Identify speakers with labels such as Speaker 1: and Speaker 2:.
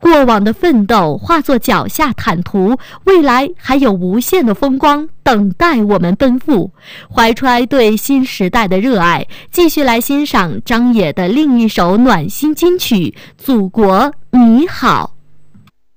Speaker 1: 过往的奋斗化作脚下坦途，未来还有无限的风光等待我们奔赴。怀揣对新时代的热爱，继续来欣赏张也的另一首暖心金曲《祖国你好》。